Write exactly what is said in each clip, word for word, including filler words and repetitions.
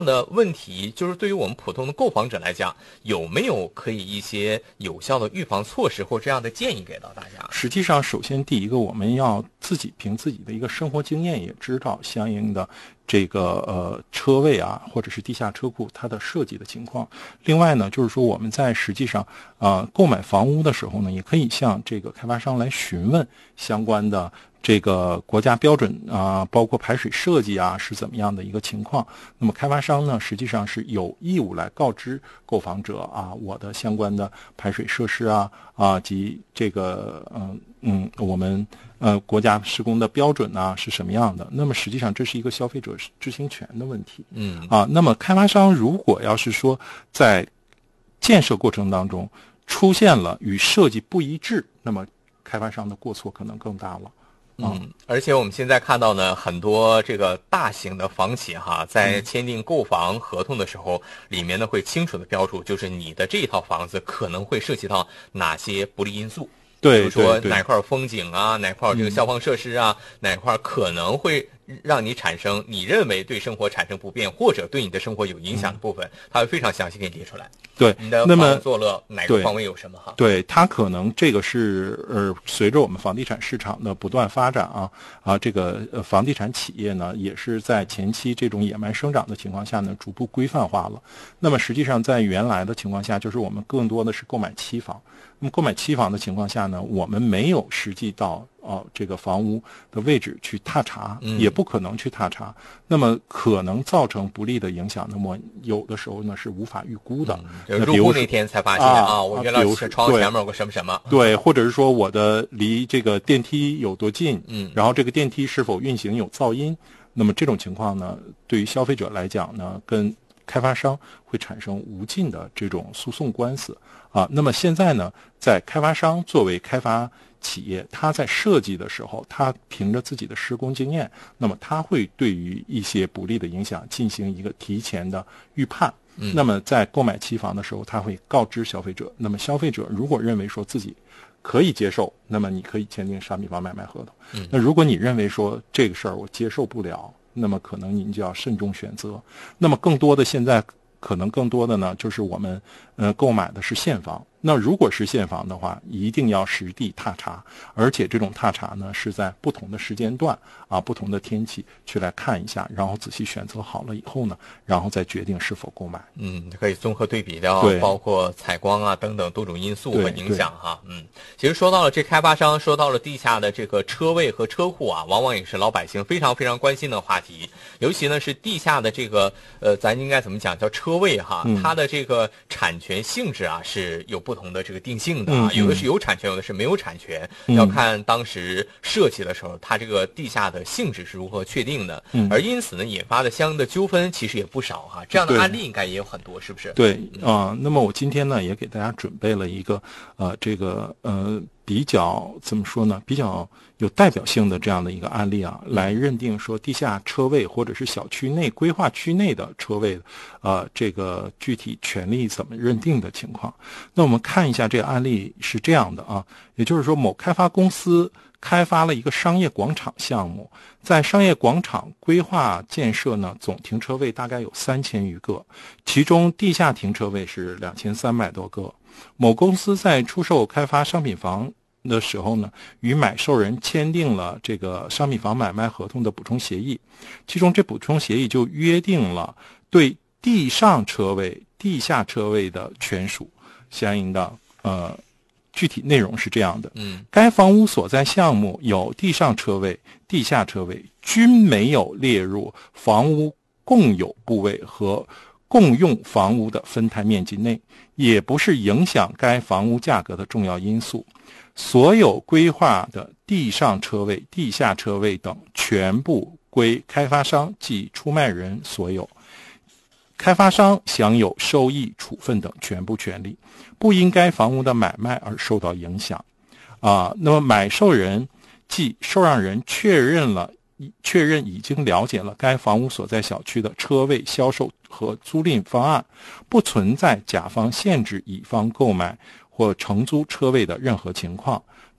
的问题，就是对于我们普通的购房者来讲，有没有可以一些有效的预防措施或这样的建议给到大家？ 实际上，首先第一个，我们要自己凭自己的一个生活经验，也知道相应的这个呃车位啊，或者是地下车库它的设计的情况。另外呢，就是说我们在实际上啊、呃、购买房屋的时候呢，也可以向这个开发商来询问相关的这个国家标准啊，包括排水设计啊是怎么样的一个情况。那么开发商呢，实际上是有义务来告知购房者啊，我的相关的排水设施啊啊及这个嗯嗯我们呃国家施工的标准啊是什么样的。那么实际上这是一个消费者知情权的问题。 嗯啊，那么开发商如果要是说在建设过程当中出现了与设计不一致，那么开发商的过错可能更大了。 嗯，而且我们现在看到呢，很多这个大型的房企哈，在签订购房合同的时候，里面呢会清楚的标注，就是你的这一套房子可能会涉及到哪些不利因素。 对， 比如说对对哪块风景啊，哪块这个消防设施啊，嗯、哪块可能会让你产生你认为对生活产生不便或者对你的生活有影响的部分，嗯、它会非常详细给你列出来。 对， 你的那么房作乐哪个方位有什么哈？ 对，它可能这个是呃，随着我们房地产市场的不断发展啊啊，这个呃房地产企业呢，也是在前期这种野蛮生长的情况下呢，逐步规范化了。那么实际上在原来的情况下，就是我们更多的是购买期房。那么购买期房的情况下呢，我们没有实际到哦这个房屋的位置去踏查，也不可能去踏查。嗯、那么可能造成不利的影响，那么有的时候呢是无法预估的。 嗯、就入户那天才发现 啊, 啊，我原来是窗前面有个什么什么。 对，或者是说我的离这个电梯有多近，嗯，然后这个电梯是否运行有噪音。那么这种情况呢，对于消费者来讲呢，跟开发商会产生无尽的这种诉讼官司啊。那么现在呢，在开发商作为开发企业，他在设计的时候，他凭着自己的施工经验，那么他会对于一些不利的影响进行一个提前的预判。嗯、那么在购买期房的时候，他会告知消费者。那么消费者如果认为说自己可以接受，那么你可以签订商品房买卖合同。嗯、那如果你认为说这个事儿我接受不了，那么可能您就要慎重选择。那么更多的现在可能更多的呢，就是我们呃购买的是现房。那如果是现房的话，一定要实地踏查，而且这种踏查呢是在不同的时间段啊、不同的天气去来看一下，然后仔细选择好了以后呢，然后再决定是否购买。 嗯，可以综合对比掉，包括采光啊等等多种因素和影响哈。嗯，其实说到了这开发商，说到了地下的这个车位和车库啊，往往也是老百姓非常非常关心的话题。尤其呢是地下的这个呃，咱应该怎么讲叫车位哈？嗯、它的这个产权性质啊是有不同的这个定性的啊， 嗯、 有的是有产权，有的是没有产权，嗯、要看当时设计的时候，它这个地下的性质是如何确定的。嗯、而因此呢，引发的相应的纠纷其实也不少哈。这样的案例应该也有很多，是不是？ 对啊、呃，那么我今天呢也给大家准备了一个呃这个呃比较怎么说呢，比较有代表性的这样的一个案例啊，来认定说地下车位或者是小区内规划区内的车位，呃，这个具体权利怎么认定的情况。那我们看一下这个案例是这样的啊，也就是说某开发公司开发了一个商业广场项目，在商业广场规划建设呢，总停车位大概有三千余个，其中地下停车位是两千三百多个。某公司在出售开发商品房的时候呢，与买受人签订了这个商品房买卖合同的补充协议，其中这补充协议就约定了对地上车位、地下车位的权属相应的呃具体内容是这样的：嗯，该房屋所在项目有地上车位、地下车位，均没有列入房屋共有部位和共用房屋的分摊面积内，也不是影响该房屋价格的重要因素。所有规划的地上车位、地下车位等全部归开发商及出卖人所有，开发商享有收益、处分等全部权利，不因该房屋的买卖而受到影响。啊，那么买受人即受让人确认了确认已经了解了该房屋所在小区的车位销售和租赁方案，不存在甲方限制乙方购买或承租车位的任何情况。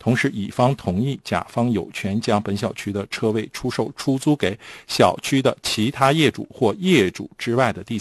同时乙方同意，甲方有权将本小区的车位出售出租给小区的其他业主或业主之外的第